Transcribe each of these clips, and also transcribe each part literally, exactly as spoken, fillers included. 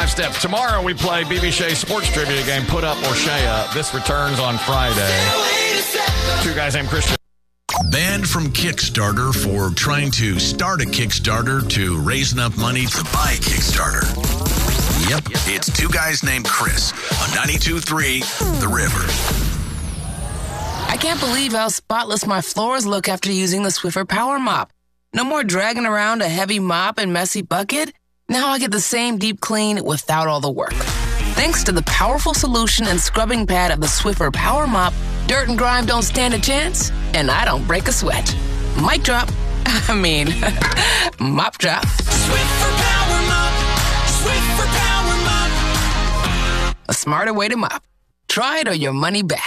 Five steps. Tomorrow we play B B Shea Sports Trivia game, Put Up or Shea Up. This returns on Friday. Two guys named Christian. Banned from Kickstarter for trying to start a Kickstarter to raise enough money to buy Kickstarter. Yep, it's two guys named Chris on ninety-two point three The River. I can't believe how spotless my floors look after using the Swiffer Power Mop. No more dragging around a heavy mop and messy bucket. Now I get the same deep clean without all the work. Thanks to the powerful solution and scrubbing pad of the Swiffer Power Mop, dirt and grime don't stand a chance, and I don't break a sweat. Mic drop. I mean, mop drop. Swiffer Power Mop. Swiffer Power Mop. A smarter way to mop. Try it or your money back.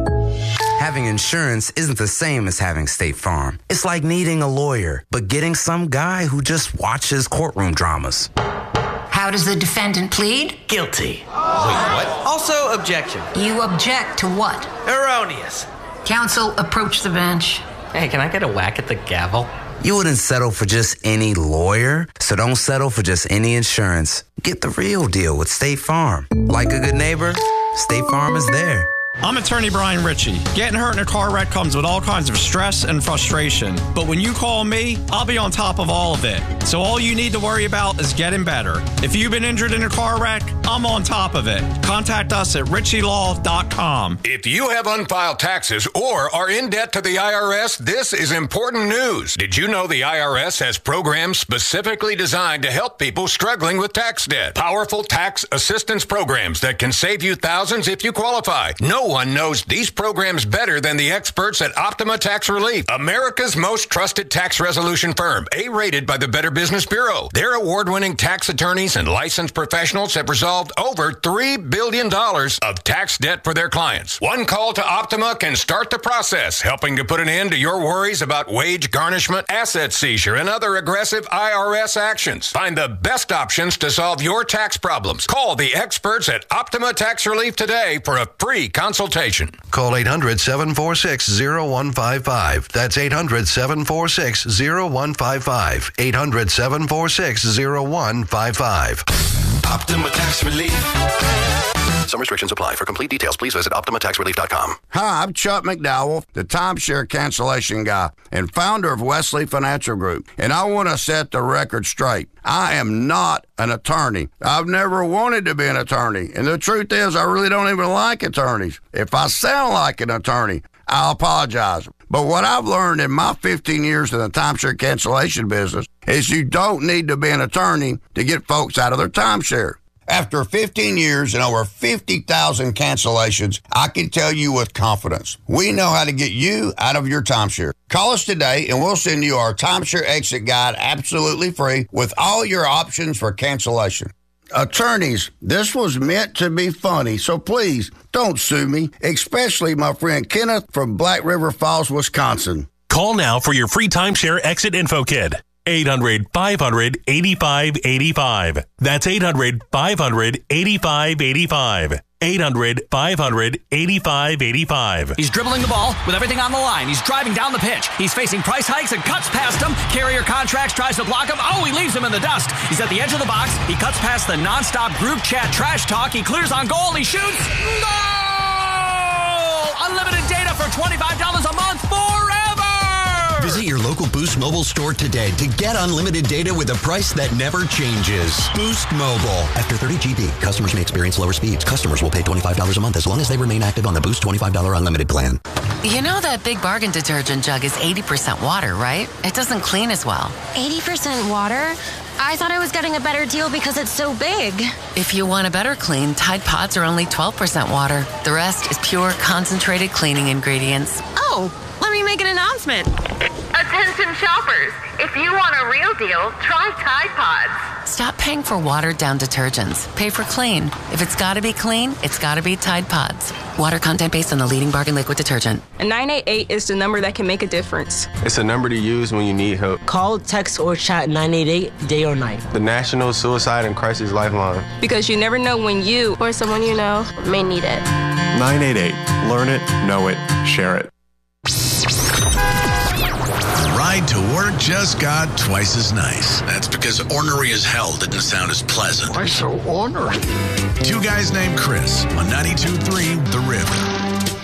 Having insurance isn't the same as having State Farm. It's like needing a lawyer, but getting some guy who just watches courtroom dramas. How does the defendant plead? Guilty. Wait, what? Also, objection. You object to what? Erroneous. Counsel, approach the bench. Hey, can I get a whack at the gavel? You wouldn't settle for just any lawyer, so don't settle for just any insurance. Get the real deal with State Farm. Like a good neighbor, State Farm is there. I'm attorney Brian Ritchie. Getting hurt in a car wreck comes with all kinds of stress and frustration. But when you call me, I'll be on top of all of it. So all you need to worry about is getting better. If you've been injured in a car wreck, I'm on top of it. Contact us at ritchie law dot com. If you have unfiled taxes or are in debt to the I R S, this is important news. Did you know the I R S has programs specifically designed to help people struggling with tax debt? Powerful tax assistance programs that can save you thousands if you qualify. No one knows these programs better than the experts at Optima Tax Relief, America's most trusted tax resolution firm, A-rated by the Better Business Bureau. Their award-winning tax attorneys and licensed professionals have resolved over three billion dollars of tax debt for their clients. One call to Optima can start the process, helping to put an end to your worries about wage garnishment, asset seizure, and other aggressive I R S actions. Find the best options to solve your tax problems. Call the experts at Optima Tax Relief today for a free consultation. Call eight hundred, seven four six, zero one five five. That's eight hundred, seven four six, zero one five five. eight hundred, seven four six, zero one five five. Optima Tax Relief. Some restrictions apply. For complete details, please visit optima tax relief dot com. Hi, I'm Chuck McDowell, the timeshare cancellation guy and founder of Wesley Financial Group. And I want to set the record straight. I am not an attorney. I've never wanted to be an attorney. And the truth is, I really don't even like attorneys. If I sound like an attorney, I'll apologize. But what I've learned in my fifteen years in the timeshare cancellation business is you don't need to be an attorney to get folks out of their timeshare. After fifteen years and over fifty thousand cancellations, I can tell you with confidence, we know how to get you out of your timeshare. Call us today and we'll send you our timeshare exit guide absolutely free with all your options for cancellation. Attorneys, this was meant to be funny, so please don't sue me, especially my friend Kenneth from Black River Falls, Wisconsin. Call now for your free timeshare exit info kit. eight hundred, five hundred, eighty-five eighty-five. That's eight hundred, five hundred, eighty-five eighty-five. eight hundred, five hundred, eighty-five eighty-five. He's dribbling the ball with everything on the line. He's driving down the pitch. He's facing price hikes and cuts past him. Carrier Contracts tries to block him. Oh, he leaves him in the dust. He's at the edge of the box. He cuts past the nonstop group chat trash talk. He clears on goal. He shoots. Goal! Unlimited data for twenty-five dollars a month forever! Visit your local Boost Mobile store today to get unlimited data with a price that never changes. Boost Mobile. After thirty G B, customers may experience lower speeds. Customers will pay twenty-five dollars a month as long as they remain active on the Boost twenty-five dollars unlimited plan. You know that Big Bargain detergent jug is eighty percent water, right? It doesn't clean as well. eighty percent water? I thought I was getting a better deal because it's so big. If you want a better clean, Tide Pods are only twelve percent water. The rest is pure, concentrated cleaning ingredients. Oh, let me make an announcement. Attention shoppers, if you want a real deal, try Tide Pods. Stop paying for watered-down detergents. Pay for clean. If it's got to be clean, it's got to be Tide Pods. Water content based on the leading bargain liquid detergent. And nine eight eight is the number that can make a difference. It's a number to use when you need help. Call, text, or chat nine eight eight day or night. The National Suicide and Crisis Lifeline. Because you never know when you or someone you know may need it. nine eight eight. Learn it, know it, share it. Ride ride to work just got twice as nice. That's because ornery as hell didn't sound as pleasant. Why so ornery? Two Guys Named Chris on ninety-two point three The River.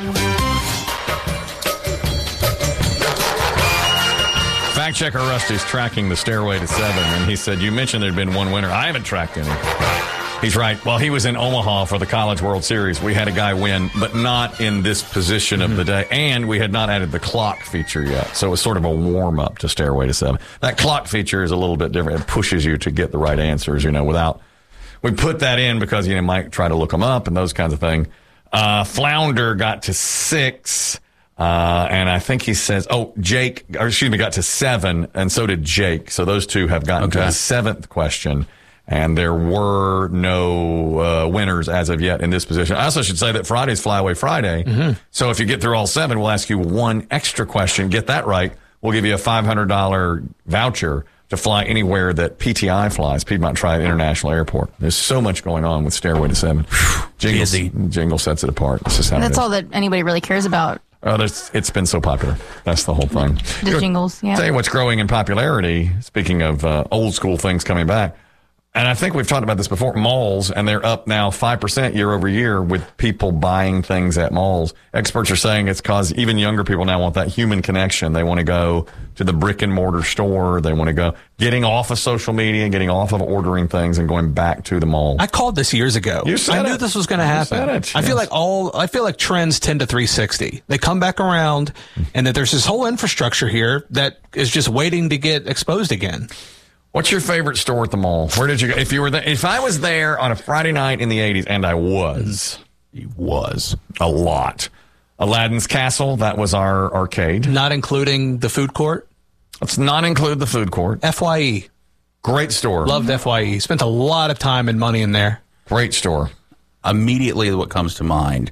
Fact checker Rusty's tracking the Stairway to Seven, and he said, you mentioned there'd been one winner. I haven't tracked any. He's right. Well, he was in Omaha for the College World Series. We had a guy win, but not in this position of the day, and we had not added the clock feature yet, so it was sort of a warm-up to Stairway to Seven. That clock feature is a little bit different. It pushes you to get the right answers, you know, without... We put that in because, you know, might try to look them up and those kinds of things. Uh, Flounder got to six... Uh, and I think he says, oh, Jake, or excuse me, got to seven, and so did Jake. So those two have gotten okay. to the seventh question, and there were no uh, winners as of yet in this position. I also should say that Friday's Flyaway Friday. Mm-hmm. So if you get through all seven, we'll ask you one extra question. Get that right, we'll give you a five hundred dollars voucher to fly anywhere that P T I flies, Piedmont Tribe International Airport. There's so much going on with Stairway to Seven. Jingle, Jingle sets it apart. This is how That's it is. all that anybody really cares about. Oh, there's, it's been so popular. That's the whole thing. The you jingles, yeah. Tell you what's growing in popularity, speaking of uh, old school things coming back, and I think we've talked about this before, malls, and they're up now five percent year over year with people buying things at malls. Experts are saying it's because even younger people now want that human connection. They want to go to the brick and mortar store. They want to go getting off of social media, getting off of ordering things and going back to the mall. I called this years ago. You said I knew it. this was going to happen. You said it, I yes. feel like all, I feel like trends tend to three sixty. They come back around and that there's this whole infrastructure here that is just waiting to get exposed again. What's your favorite store at the mall? Where did you go? If you were there, if I was there on a Friday night in the eighties, and I was, he was a lot. Aladdin's Castle, that was our arcade. Not including the food court? Let's not include the food court. F Y E. Great store. Loved F Y E. Spent a lot of time and money in there. Great store. Immediately what comes to mind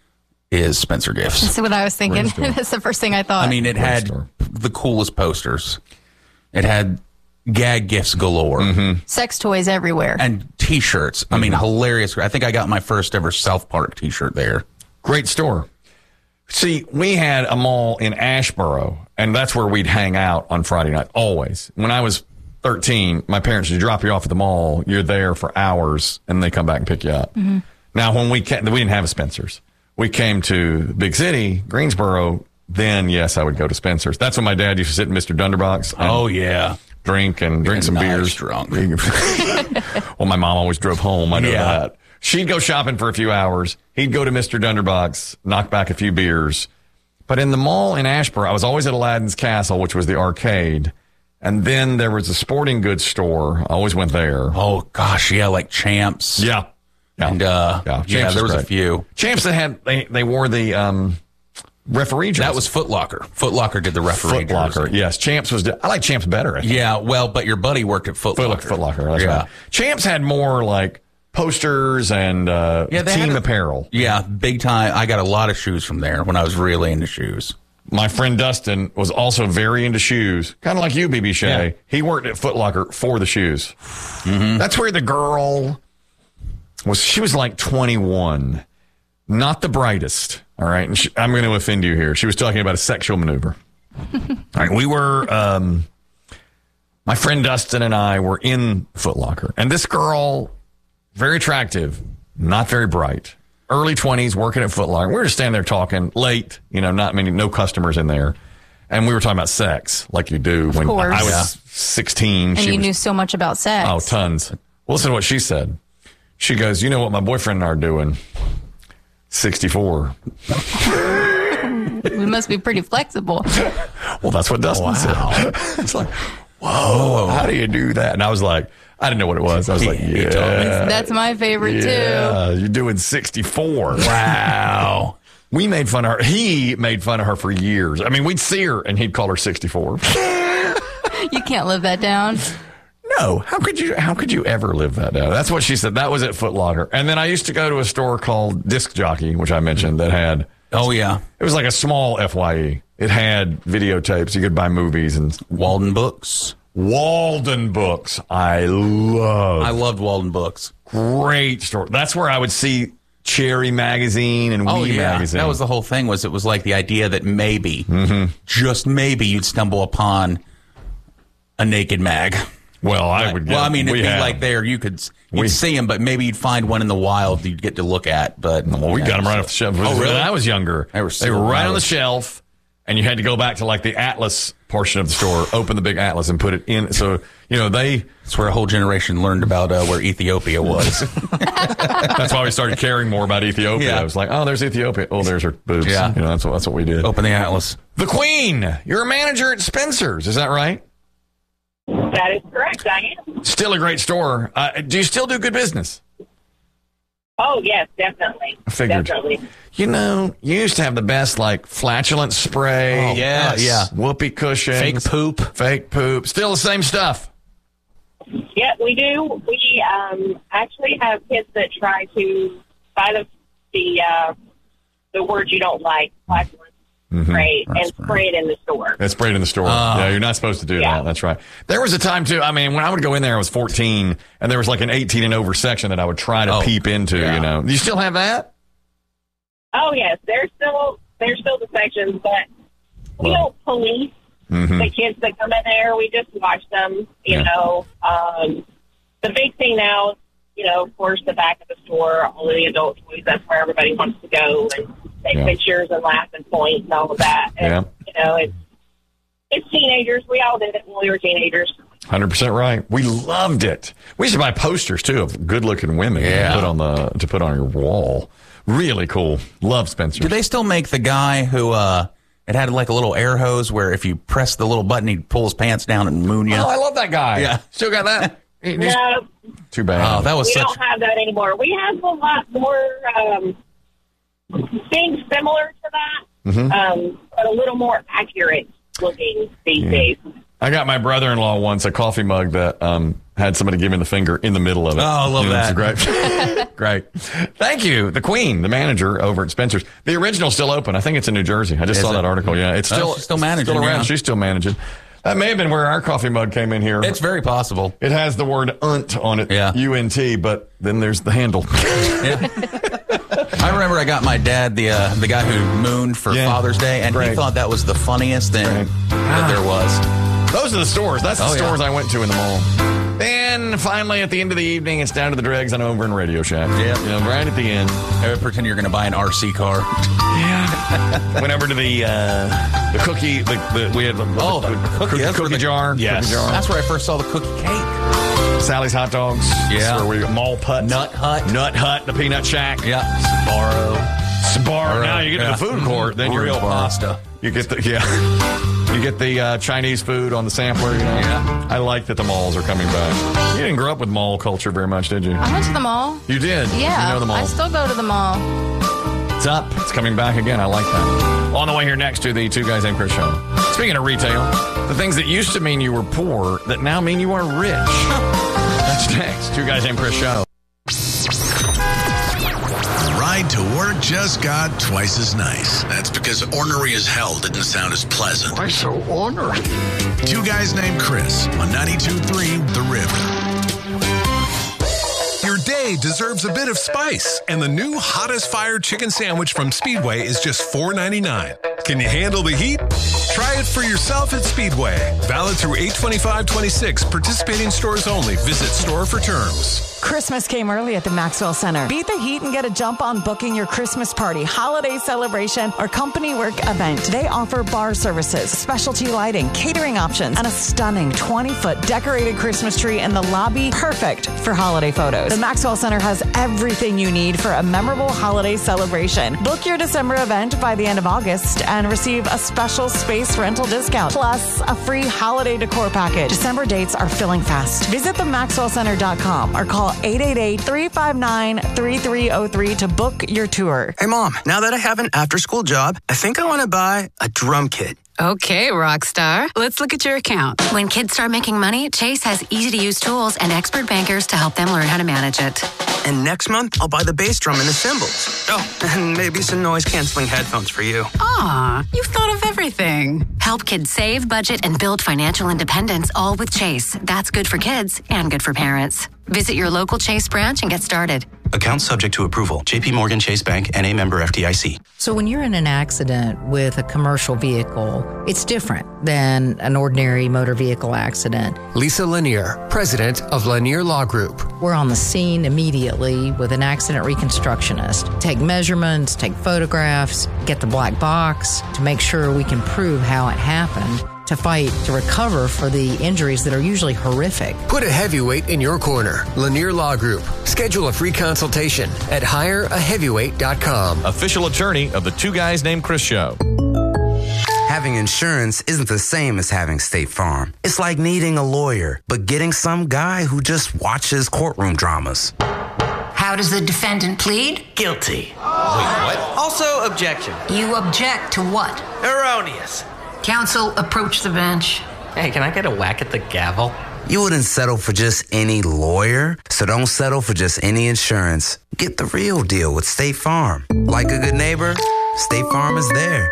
is Spencer Gifts. That's what I was thinking. That's the first thing I thought. I mean, it Great had store. the coolest posters. It had gag gifts galore. Mm-hmm. Sex toys everywhere. And T-shirts. I mean, hilarious. I think I got my first ever South Park T-shirt there. Great store. See, we had a mall in Ashboro, and that's where we'd hang out on Friday night, always. When I was thirteen, my parents would drop you off at the mall. You're there for hours, and they come back and pick you up. Mm-hmm. Now, when we came, we didn't have a Spencer's. We came to the big city, Greensboro, then, yes, I would go to Spencer's. That's when my dad used to sit in Mister Dunderbox. Oh, yeah. Drink and drink some nice beers. Drunk. Well, my mom always drove home. I know Yeah. that. She'd go shopping for a few hours. He'd go to Mister Dunderbox, knock back a few beers. But in the mall in Ashboro, I was always at Aladdin's Castle, which was the arcade. And then there was a sporting goods store. I always went there. Oh, gosh, yeah, like Champs. Yeah. Yeah. And, uh, yeah, yeah, Champs there was great. a few. Champs that had, they, they wore the um, referee jersey. That was Foot Locker. Foot Locker did the referee Foot Locker, jersey. yes. Champs was, I like Champs better. I think. Yeah, well, but your buddy worked at Foot, Foot Locker. Foot Locker, that's yeah. right. Champs had more like posters and uh, Yeah, they team had a- apparel. Yeah, big time. I got a lot of shoes from there when I was really into shoes. My friend Dustin was also very into shoes, kind of like you, B B Shay. Yeah. He worked at Foot Locker for the shoes. Mm-hmm. That's where the girl was. She was like twenty-one, not the brightest. All right, and she, I'm going to offend you here. She was talking about a sexual maneuver. All right, we were. Um, my friend Dustin and I were in Foot Locker, and this girl, very attractive, not very bright. Early twenties, working at Foot Locker. We were just standing there talking late, you know, not many, no customers in there. And we were talking about sex, like you do. Of when course. I was Yeah. sixteen. And she you was, knew so much about sex. Oh, tons. Well, listen to what she said. She goes, you know what my boyfriend and I are doing? sixty-four. We must be pretty flexible. Well, that's what Dustin Wow. said. It's like, whoa, how do you do that? And I was like, I didn't know what it was. I was like, He yeah. told me. That's my favorite Yeah, you're doing sixty-four. Wow. We made fun of her. He made fun of her for years. I mean, we'd see her and he'd call her sixty-four. too. You can't live that down. No, how could you? How could you ever live that down? That's what she said. That was at Foot Locker. And then I used to go to a store called Disc Jockey, which I mentioned, that had. Oh, yeah. It was like a small F Y E. It had videotapes. You could buy movies and Walden Books. Walden Books. I love. I loved Walden Books. Great store. That's where I would see Cherry Magazine and Oh, Wii yeah. Magazine. That was the whole thing, was it was like the idea that maybe, Mm-hmm. just maybe, you'd stumble upon a naked mag. Well, I would. Get, well, I mean, it'd we be have. like there. You could you'd We- see them, but maybe you'd find one in the wild you'd get to look at. But Well, we got them right off the shelf. Oh, really? When I was younger, They were they were sealed right on the violets. shelf, and you had to go back to like the Atlas portion of the store, open the big Atlas, and put it in. So you know they. That's where a whole generation learned about uh, where Ethiopia was. That's why we started caring more about Ethiopia. Yeah. I was like, oh, there's Ethiopia. Oh, there's her boobs. Yeah. You know, that's what that's what we did. Open the Atlas. The Queen. You're a manager at Spencer's. Is that right? That is correct. I am. Still a great store. Uh, do you still do good business? Oh, yes, definitely. I figured. Definitely. You know, you used to have the best like flatulent spray. Oh, yes. yeah. Whoopee cushions. Fake poop. Fake poop. Still the same stuff. Yeah, we do. We um, actually have kids that try to buy the the, uh, the word you don't like, flatulent Mhm. spray, and spray it in the store. It's sprayed in the store. Oh. Yeah, you're not supposed to do Yeah. that. That's right. There was a time too. I mean, when I would go in there, I was fourteen, and there was like an eighteen and over section that I would try to Oh, peep into. yeah. You know, do you still have that? Oh, yes, there's still there's still the sections, but we Well. don't police Mhm. the kids that come in there. We just watch them, you Yeah. know. Um, the big thing now is, you know, of course, the back of the store, all of the adult toys, that's where everybody wants to go and take Yeah. pictures and laugh and point and all of that. And, Yeah. you know, it's, it's teenagers. We all did it when we were teenagers. one hundred percent right. We loved it. We used to buy posters too of good-looking women Yeah. to put on the to put on your wall. Really cool. Love Spencer. Do they still make the guy who uh, it had like a little air hose where if you press the little button, he'd pull his pants down and moon you? Oh, I love that guy. Yeah. Still got that. He- he's- No, Too bad. Oh, that was we such. don't have that anymore. We have a lot more um, things similar to that, Mhm. um, but a little more accurate looking these Yeah. days. I got my brother-in-law once a coffee mug that um, had somebody give me the finger in the middle of it. Oh, I love You know, that. it's great. Great. Thank you. The Queen, the manager over at Spencer's. The original's still open. I think it's in New Jersey. I just Is saw it? that article. Yeah, it's Oh, still she's still managing, Still around. yeah. She's still managing. That may have been where our coffee mug came in here. It's very possible. It has the word "unt" on it. Yeah. U N T, but then there's the handle. Yeah. I remember I got my dad the uh, the guy who mooned for Yeah. Father's Day, and Great. he thought that was the funniest thing Great. that there was. Those are the stores. That's the Oh, yeah. stores I went to in the mall. Then finally, at the end of the evening, it's down to the dregs and over in Radio Shack. Yeah. You know, right at the end. I would pretend you're going to buy an R C car. Went over to the uh, the cookie. The, the we had the, Oh, the, the cookie- cookie, that's where cookie the- jar. Yes. Cookie jar. That's where I first saw the cookie cake. Sally's Hot Dogs. Yeah. That's where we Mall Putt. Nut Hut. Nut Hut. The Peanut Shack. Yeah. Sbarro. Sbar. Now you get to Yeah. the food court. Then you're Real in Sbarro. pasta. You get the yeah. You get the uh, Chinese food on the sampler. You know. Yeah. I like that the malls are coming back. You didn't grow up with mall culture very much, did you? I went to the mall. You did. Yeah, You know the mall. I still go to the mall. It's up. It's coming back again. I like that. On the way here next to the Two Guys Named Chris show. Speaking of retail, the things that used to mean you were poor that now mean you are rich. That's next. Two Guys Named Chris show. Ride to work just got twice as nice. That's because ornery as hell didn't sound as pleasant. Why so ornery? Two Guys Named Chris on ninety-two point three The River. Your day deserves a bit of spice, and the new Hot as Fire chicken sandwich from Speedway is just four ninety-nine. Can you handle the heat? Try it for yourself at Speedway. Valid through eight twenty-five twenty-six. Participating stores only. Visit store for terms. Christmas came early at the Maxwell Center. Beat the heat and get a jump on booking your Christmas party, holiday celebration, or company work event. They offer bar services, specialty lighting, catering options, and a stunning twenty-foot decorated Christmas tree in the lobby, perfect for holiday photos. The Maxwell Center has everything you need for a memorable holiday celebration. Book your December event by the end of August and receive a special space rental discount, plus a free holiday decor package. December dates are filling fast. Visit the maxwell center dot com or call eight eight eight, three five nine, three three zero three to book your tour. Hey, Mom, now that I have an after-school job, I think I want to buy a drum kit. Okay, Rockstar. Let's look at your account. When kids start making money, Chase has easy-to-use tools and expert bankers to help them learn how to manage it. And next month, I'll buy the bass drum and the cymbals. Oh, and maybe some noise-canceling headphones for you. Aw, you've thought of everything. Help kids save, budget, and build financial independence, all with Chase. That's good for kids and good for parents. Visit your local Chase branch and get started. Account subject to approval. J P Morgan Chase Bank, N A member F D I C. So when you're in an accident with a commercial vehicle, it's different than an ordinary motor vehicle accident. Lisa Lanier, president of Lanier Law Group. We're on the scene immediately with an accident reconstructionist. Take measurements, take photographs, get the black box to make sure we can prove how it happened, to fight to recover for the injuries that are usually horrific. Put a heavyweight in your corner. Lanier Law Group. Schedule a free consultation at hire a heavyweight dot com. Official attorney of the Two Guys Named Chris show. Having insurance isn't the same as having State Farm. It's like needing a lawyer, but getting some guy who just watches courtroom dramas. How does the defendant plead? Guilty. Wait, what? Also, objection. You object to what? Erroneous. Counsel, approach the bench. Hey, can I get a whack at the gavel? You wouldn't settle for just any lawyer, so don't settle for just any insurance. Get the real deal with State Farm. Like a good neighbor, State Farm is there.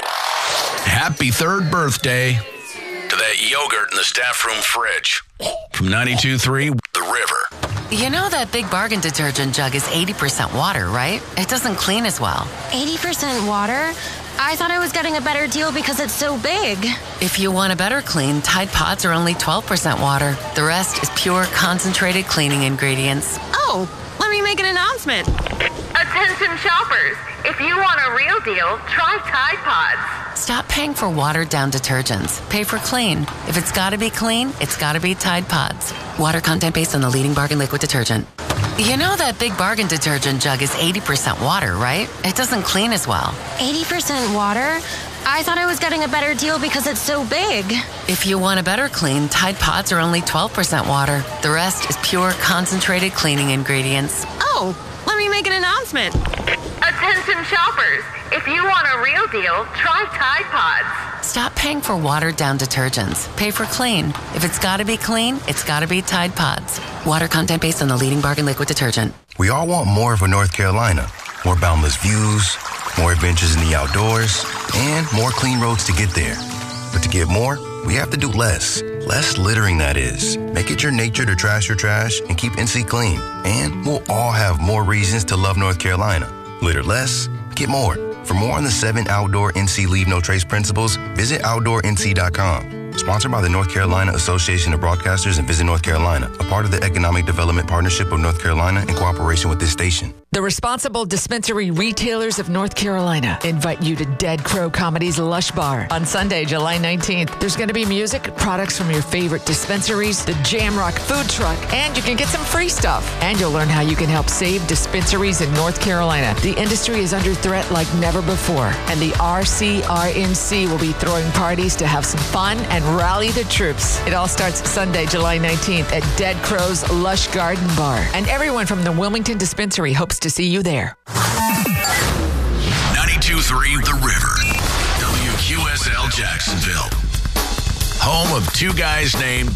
Happy third birthday to that yogurt in the staff room fridge. From ninety-two point three, The River. You know that Big Bargain detergent jug is eighty percent water, right? It doesn't clean as well. eighty percent water? I thought I was getting a better deal because it's so big. If you want a better clean, Tide Pods are only twelve percent water. The rest is pure, concentrated cleaning ingredients. Oh, let me make an announcement. Attention shoppers, if you want a real deal, try Tide Pods. Stop paying for watered-down detergents. Pay for clean. If it's gotta be clean, it's gotta be Tide Pods. Water content based on the leading bargain liquid detergent. You know that Big Bargain detergent jug is eighty percent water, right? It doesn't clean as well. eighty percent water? I thought I was getting a better deal because it's so big. If you want a better clean, Tide Pods are only twelve percent water. The rest is pure, concentrated cleaning ingredients. Oh, let me make an announcement. Attention shoppers, if you want a real deal, try Tide Pods. Stop paying for watered-down detergents. Pay for clean. If it's gotta be clean, it's gotta be Tide Pods. Water content based on the leading bargain liquid detergent. We all want more for North Carolina. More boundless views, more adventures in the outdoors, and more clean roads to get there. But to get more, we have to do less. Less littering, that is. Make it your nature to trash your trash and keep N C clean. And we'll all have more reasons to love North Carolina. Litter less, get more. For more on the seven outdoor N C Leave No Trace principles, visit outdoor N C dot com. Sponsored by the North Carolina Association of Broadcasters and Visit North Carolina, a part of the Economic Development Partnership of North Carolina in cooperation with this station. The Responsible Dispensary Retailers of North Carolina invite you to Dead Crow Comedy's Lush Bar on Sunday, July nineteenth. There's going to be music, products from your favorite dispensaries, the Jamrock food truck, and you can get some free stuff. And you'll learn how you can help save dispensaries in North Carolina. The industry is under threat like never before, and the R C R N C will be throwing parties to have some fun and rally the troops. It all starts Sunday, July nineteenth at Dead Crow's Lush Garden Bar. And everyone from the Wilmington Dispensary hopes to see you there. ninety-two point three The River. W Q S L Jacksonville. Home of two guys named